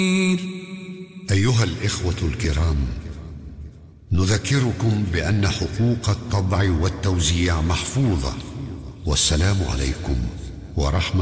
أيها الإخوة الكرام، نذكركم بأن حقوق الطبع والتوزيع محفوظة. والسلام عليكم ورحمة